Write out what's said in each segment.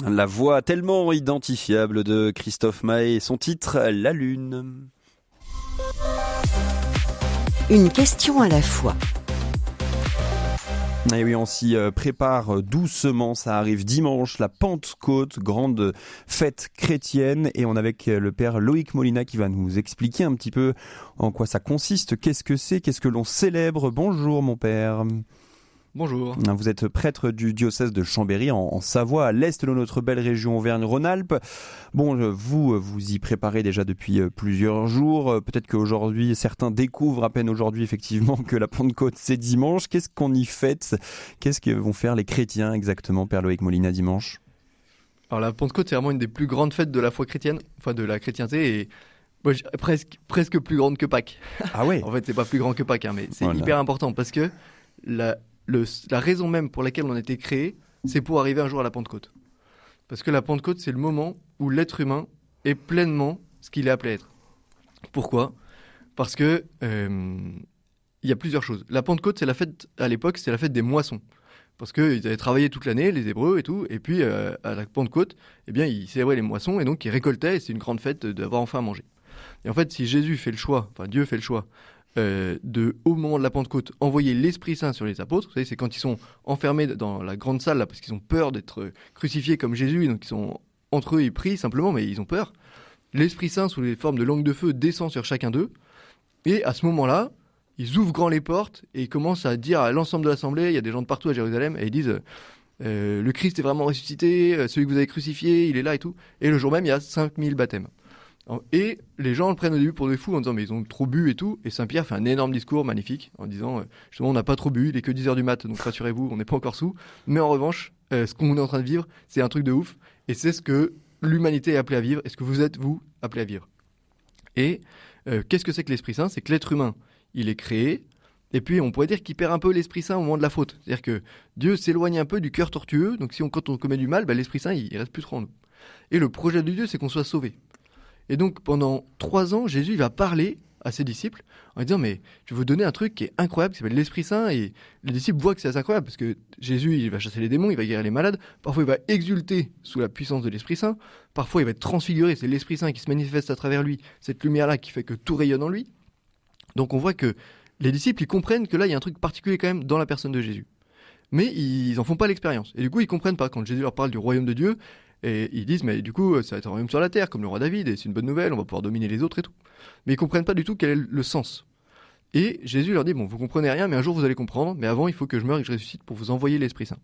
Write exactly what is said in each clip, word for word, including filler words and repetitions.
La voix tellement identifiable de Christophe Maé et son titre « La Lune ». Une question à la fois. Et oui, on s'y prépare doucement, ça arrive dimanche, la Pentecôte, grande fête chrétienne, et on est avec le père Loïc Molina qui va nous expliquer un petit peu en quoi ça consiste, qu'est-ce que c'est, qu'est-ce que l'on célèbre. Bonjour mon père. Bonjour. Vous êtes prêtre du diocèse de Chambéry en, en Savoie, à l'est de notre belle région Auvergne-Rhône-Alpes. Bon, vous vous y préparez déjà depuis plusieurs jours. Peut-être qu'aujourd'hui, certains découvrent à peine aujourd'hui effectivement que la Pentecôte c'est dimanche. Qu'est-ce qu'on y fête ? Qu'est-ce que vont faire les chrétiens exactement, père Loïc Molina, dimanche ? Alors la Pentecôte c'est vraiment une des plus grandes fêtes de la foi chrétienne, enfin de la chrétienté, et bon, presque, presque plus grande que Pâques. Ah ouais. En fait c'est pas plus grand que Pâques, hein, mais c'est voilà. Hyper important parce que la... Le, la raison même pour laquelle on a été créé, c'est pour arriver un jour à la Pentecôte. Parce que la Pentecôte, c'est le moment où l'être humain est pleinement ce qu'il est appelé à être. Pourquoi ? Parce que euh, il y a plusieurs choses. La Pentecôte, c'est la fête, à l'époque, c'est la fête des moissons. Parce qu'ils avaient travaillé toute l'année, les Hébreux et tout, et puis euh, à la Pentecôte, eh bien, ils célébraient les moissons, et donc ils récoltaient, et c'est une grande fête d'avoir enfin à manger. Et en fait, si Jésus fait le choix, enfin Dieu fait le choix, Euh, de, au moment de la Pentecôte, envoyer l'Esprit Saint sur les apôtres. Vous savez, c'est quand ils sont enfermés dans la grande salle, là, parce qu'ils ont peur d'être crucifiés comme Jésus, donc ils sont entre eux, ils prient simplement, mais ils ont peur. L'Esprit Saint, sous les formes de langue de feu, descend sur chacun d'eux, et à ce moment-là, ils ouvrent grand les portes, et ils commencent à dire à l'ensemble de l'Assemblée, il y a des gens de partout à Jérusalem, et ils disent euh, le Christ est vraiment ressuscité, celui que vous avez crucifié, il est là et tout. Et le jour même, il y a cinq mille baptêmes. Et les gens le prennent au début pour des fous en disant mais ils ont trop bu et tout, et Saint-Pierre fait un énorme discours magnifique en disant euh, justement on n'a pas trop bu, il est que dix heures du mat, donc rassurez-vous, on n'est pas encore sous, mais en revanche euh, ce qu'on est en train de vivre c'est un truc de ouf, et c'est ce que l'humanité est appelée à vivre, et ce que vous êtes vous appelés à vivre. Et euh, qu'est-ce que c'est que l'Esprit Saint ? C'est que l'être humain il est créé, et puis on pourrait dire qu'il perd un peu l'Esprit Saint au moment de la faute, c'est-à-dire que Dieu s'éloigne un peu du cœur tortueux, donc si on, quand on commet du mal, bah, l'Esprit Saint il, il reste plus trop en nous. Et le projet de Dieu c'est qu'on soit sauvé. Et donc, pendant trois ans, Jésus il va parler à ses disciples en disant « Mais je vais vous donner un truc qui est incroyable, qui s'appelle l'Esprit Saint. » Et les disciples voient que c'est assez incroyable parce que Jésus, il va chasser les démons, il va guérir les malades. Parfois, il va exulter sous la puissance de l'Esprit Saint. Parfois, il va être transfiguré. C'est l'Esprit Saint qui se manifeste à travers lui. Cette lumière-là qui fait que tout rayonne en lui. Donc, on voit que les disciples, ils comprennent que là, il y a un truc particulier quand même dans la personne de Jésus. Mais ils n'en font pas l'expérience. Et du coup, ils comprennent pas. Quand Jésus leur parle du royaume de Dieu, et ils disent, mais du coup, ça va être un royaume sur la terre, comme le roi David, et c'est une bonne nouvelle, on va pouvoir dominer les autres et tout. Mais ils comprennent pas du tout quel est le sens. Et Jésus leur dit, bon, vous comprenez rien, mais un jour vous allez comprendre, mais avant, il faut que je meure et que je ressuscite pour vous envoyer l'Esprit Saint.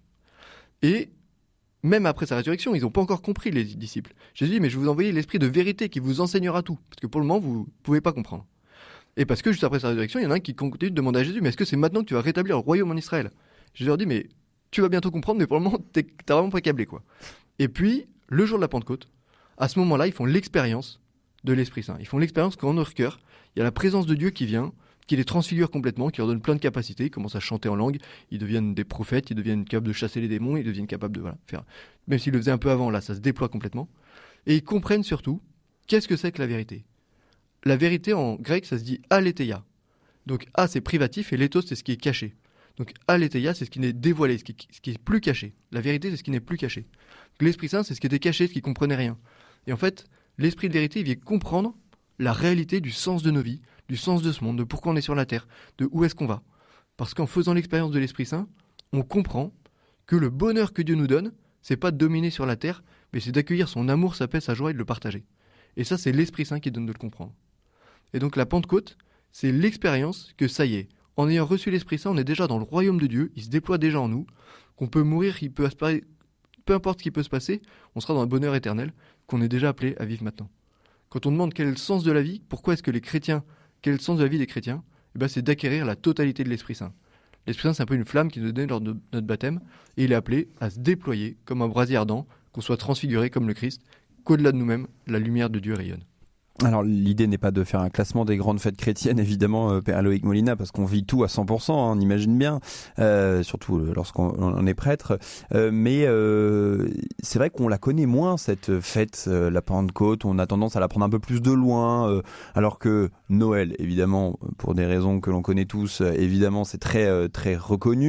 Et même après sa résurrection, ils n'ont pas encore compris, les disciples. Jésus dit, mais je vais vous envoyer l'Esprit de vérité qui vous enseignera tout, parce que pour le moment, vous ne pouvez pas comprendre. Et parce que juste après sa résurrection, il y en a un qui continue de demander à Jésus, mais est-ce que c'est maintenant que tu vas rétablir le royaume en Israël ? Jésus leur dit, mais tu vas bientôt comprendre, mais pour le moment, t'es, t'as vraiment pas câblé, quoi. Et puis, le jour de la Pentecôte, à ce moment-là, ils font l'expérience de l'Esprit Saint. Ils font l'expérience qu'en leur cœur, il y a la présence de Dieu qui vient, qui les transfigure complètement, qui leur donne plein de capacités. Ils commencent à chanter en langue, ils deviennent des prophètes, ils deviennent capables de chasser les démons, ils deviennent capables de voilà, faire. Même s'ils le faisaient un peu avant, là, ça se déploie complètement. Et ils comprennent surtout qu'est-ce que c'est que la vérité. La vérité en grec, ça se dit aletheia. Donc a c'est privatif et léthos c'est ce qui est caché. Donc aletheia c'est ce qui n'est dévoilé, ce qui, ce qui est plus caché. La vérité c'est ce qui n'est plus caché. L'Esprit Saint, c'est ce qui était caché, ce qui comprenait rien. Et en fait, l'Esprit de vérité, il vient comprendre la réalité du sens de nos vies, du sens de ce monde, de pourquoi on est sur la terre, de où est-ce qu'on va. Parce qu'en faisant l'expérience de l'Esprit Saint, on comprend que le bonheur que Dieu nous donne, c'est pas de dominer sur la terre, mais c'est d'accueillir son amour, sa paix, sa joie et de le partager. Et ça, c'est l'Esprit Saint qui donne de le comprendre. Et donc la Pentecôte, c'est l'expérience que ça y est, en ayant reçu l'Esprit Saint, on est déjà dans le royaume de Dieu, il se déploie déjà en nous, qu'on peut mourir, il peut aspirer. Peu importe ce qui peut se passer, on sera dans un bonheur éternel qu'on est déjà appelé à vivre maintenant. Quand on demande quel est le sens de la vie, pourquoi est-ce que les chrétiens, quel est le sens de la vie des chrétiens, eh ben c'est d'acquérir la totalité de l'Esprit Saint. L'Esprit Saint, c'est un peu une flamme qui nous donne lors de notre baptême, et il est appelé à se déployer comme un brasier ardent, qu'on soit transfiguré comme le Christ, qu'au-delà de nous-mêmes, la lumière de Dieu rayonne. Alors l'idée n'est pas de faire un classement des grandes fêtes chrétiennes, évidemment, euh, Père Loïc Molina, parce qu'on vit tout à cent pour cent, hein, on imagine bien, euh, surtout lorsqu'on on est prêtre. Euh, mais euh, c'est vrai qu'on la connaît moins, cette fête, euh, la Pentecôte. On a tendance à la prendre un peu plus de loin, euh, alors que Noël, évidemment, pour des raisons que l'on connaît tous, euh, évidemment, c'est très euh, très reconnu.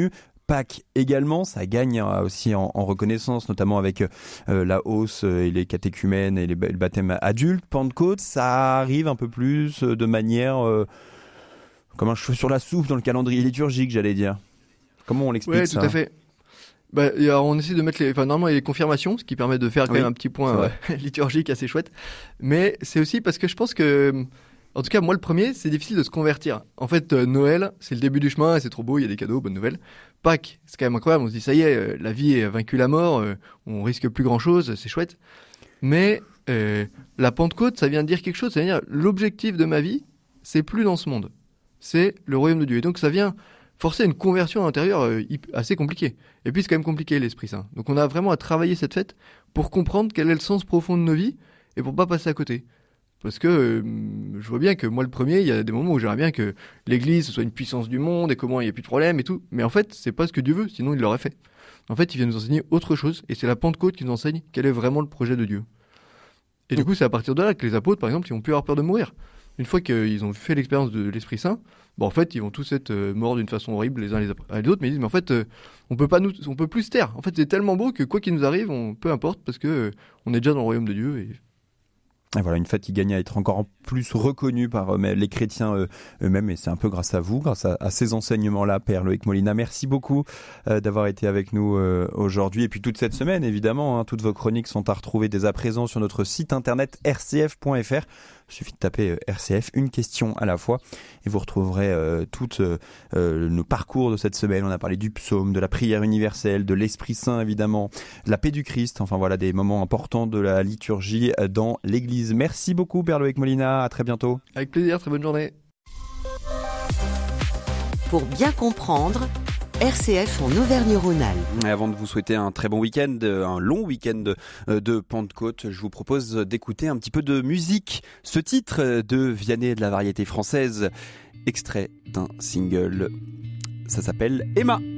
Pâques également, ça gagne euh, aussi en, en reconnaissance, notamment avec euh, la hausse et les catéchumènes et les, le baptême adulte. Pentecôte, ça arrive un peu plus de manière euh, comme un cheveu sur la soupe dans le calendrier liturgique, j'allais dire. Comment on l'explique ouais, ça ? tout à fait. Bah, et alors on essaie de mettre les, enfin normalement il y a les confirmations, ce qui permet de faire quand oui, même un petit point euh, liturgique assez chouette. Mais c'est aussi parce que je pense que, en tout cas moi le premier, c'est difficile de se convertir. En fait euh, Noël, c'est le début du chemin, c'est trop beau, il y a des cadeaux, bonne nouvelle. Pâques, c'est quand même incroyable, on se dit ça y est, euh, la vie a vaincu la mort, euh, on risque plus grand chose, c'est chouette. Mais euh, la Pentecôte, ça vient dire quelque chose, c'est-à-dire l'objectif de ma vie, c'est plus dans ce monde, c'est le royaume de Dieu. Et donc ça vient forcer une conversion à l'intérieur euh, assez compliquée. Et puis c'est quand même compliqué l'Esprit Saint. Donc on a vraiment à travailler cette fête pour comprendre quel est le sens profond de nos vies et pour pas passer à côté. Parce que euh, je vois bien que moi le premier, il y a des moments où j'aimerais bien que l'Église soit une puissance du monde et comment il n'y a plus de problème et tout. Mais en fait, c'est pas ce que Dieu veut, sinon il l'aurait fait. En fait, il vient nous enseigner autre chose et c'est la Pentecôte qui nous enseigne quel est vraiment le projet de Dieu. Et du coup, c'est à partir de là que les apôtres, par exemple, ils ont pu avoir peur de mourir. Une fois qu'ils ont fait l'expérience de l'Esprit Saint, bon, en fait, ils vont tous être euh, morts d'une façon horrible les uns les, après, les autres, mais ils disent, mais en fait, euh, on peut pas nous, on peut plus se taire. En fait, c'est tellement beau que quoi qu'il nous arrive, on, peu importe, parce que euh, on est déjà dans le royaume de Dieu. Et... Et voilà, une fête qui gagne à être encore plus reconnue par euh, les chrétiens euh, eux-mêmes, et c'est un peu grâce à vous, grâce à, à ces enseignements-là, Père Loïc Molina. Merci beaucoup euh, d'avoir été avec nous euh, aujourd'hui, et puis toute cette semaine, évidemment. Hein, toutes vos chroniques sont à retrouver dès à présent sur notre site internet r c f point f r. Il suffit de taper euh, R C F, une question à la fois, et vous retrouverez euh, tous euh, euh, nos parcours de cette semaine. On a parlé du psaume, de la prière universelle, de l'Esprit Saint, évidemment, de la paix du Christ, enfin voilà, des moments importants de la liturgie dans l'Église. Merci beaucoup, Père Loïc Molina, à très bientôt. Avec plaisir, très bonne journée. Pour bien comprendre, R C F en Auvergne-Rhône-Alpes. Et avant de vous souhaiter un très bon week-end, un long week-end de, de Pentecôte, je vous propose d'écouter un petit peu de musique. Ce titre de Vianney de la variété française, extrait d'un single, ça s'appelle Emma.